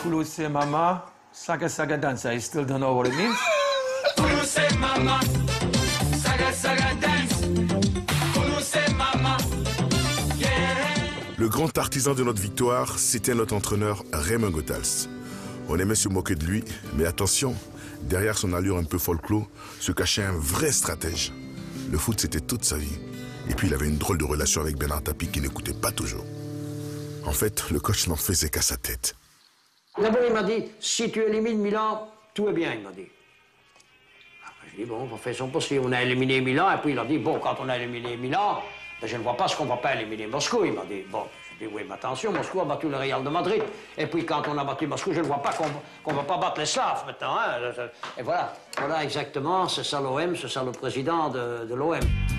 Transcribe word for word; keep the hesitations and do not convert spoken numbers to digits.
Toulouse Mama, Saga Saga Dance. I still don't know what it means. Toulouse Mama, Saga Saga Dance. Toulouse Mama, yeah. Le grand artisan de notre victoire, c'était notre entraîneur Raymond Goethals. On aimait se moquer de lui, mais attention, derrière son allure un peu folklore, se cachait un vrai stratège. Le foot, c'était toute sa vie. Et puis, il avait une drôle de relation avec Bernard Tapie qui n'écoutait pas toujours. En fait, le coach n'en faisait qu'à sa tête. D'abord, il m'a dit, si tu élimines Milan, tout est bien, il m'a dit. Après, je dis, bon, on va faire son possible. On a éliminé Milan, et puis il a dit, bon, quand on a éliminé Milan, ben, je ne vois pas ce qu'on ne va pas éliminer Moscou, il m'a dit. Bon, je dis, oui, mais attention, Moscou a battu le Real de Madrid. Et puis, quand on a battu Moscou, je ne vois pas qu'on qu'on va pas battre les Slaves, maintenant. Hein. Et voilà, voilà exactement, c'est ça l'O M, c'est ça le président de, de l'O M.